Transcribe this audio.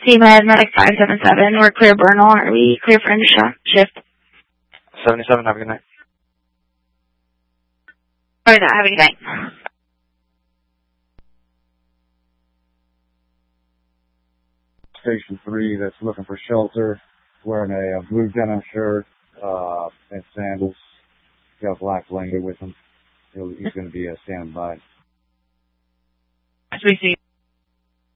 CMed Medic 577, we're clear Bernal. Are we clear for end of shift? 77, have a good night. Or not, have a good night. Station 3 that's looking for shelter, wearing a blue denim shirt and sandals. He's got a black blanket with him. He's going to be standing by. As we see.